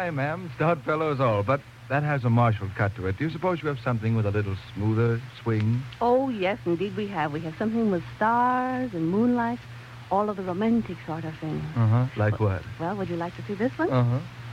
fine, ma'am. Stout fellows all. But that has a martial cut to it. Do you suppose you have something with a little smoother swing? Oh, yes, indeed we have. We have something with stars and moonlight, all of the romantic sort of thing. Like what? Well, would you like to see this one?